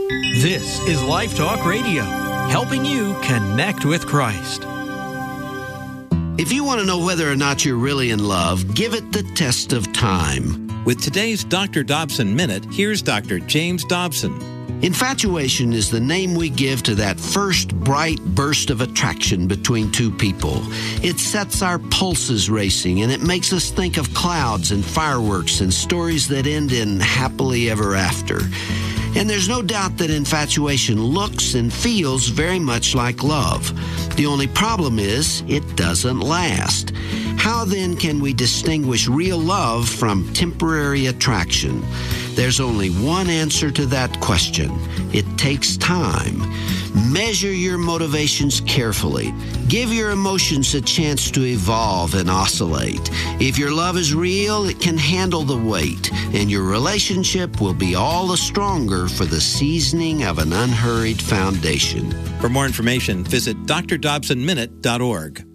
This is Life Talk Radio, helping you connect with Christ. If you want to know whether or not you're really in love, give it the test of time. With today's Dr. Dobson Minute, here's Dr. James Dobson. Infatuation is the name we give to that first bright burst of attraction between two people. It sets our pulses racing, and it makes us think of clouds and fireworks and stories that end in happily ever after. And there's no doubt that infatuation looks and feels very much like love. The only problem is it doesn't last. How then can we distinguish real love from temporary attraction? There's only one answer to that question. It takes time. Measure your motivations carefully. Give your emotions a chance to evolve and oscillate. If your love is real, it can handle the weight, and your relationship will be all the stronger for the seasoning of an unhurried foundation. For more information, visit drdobsonminute.org.